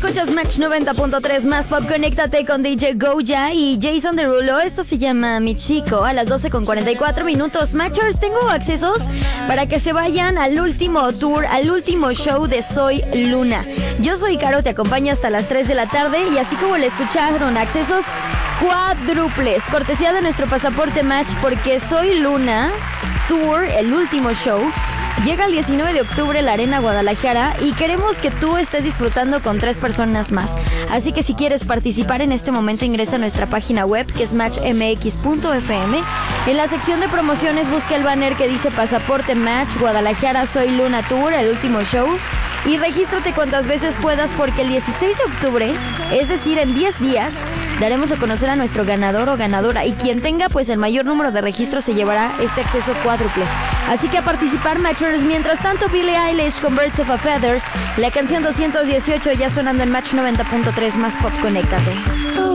Escuchas Match 90.3 más pop. Conéctate con DJ Goya y Jason Derulo. Esto se llama Mi Chico. A las 12:44. Matchers, tengo accesos para que se vayan al último tour, al último show de Soy Luna. Yo soy Caro, te acompaño hasta las 3 de la tarde. Y así como le escucharon, accesos cuádruples, cortesía de nuestro pasaporte Match, porque Soy Luna Tour, el último show, llega el 19 de octubre a la Arena Guadalajara y queremos que tú estés disfrutando con 3 personas más. Así que si quieres participar en este momento, ingresa a nuestra página web, que es matchmx.fm. En la sección de promociones busca el banner que dice Pasaporte Match Guadalajara Soy Luna Tour, el último show, y regístrate cuantas veces puedas, porque el 16 de octubre, es decir, en 10 días, daremos a conocer a nuestro ganador o ganadora, y quien tenga pues el mayor número de registros se llevará este acceso cuádruple. Así que a participar, Matchers. Mientras tanto, Billie Eilish con Birds of a Feather, la canción 218 ya sonando en Match 90.3 más pop. Conéctate.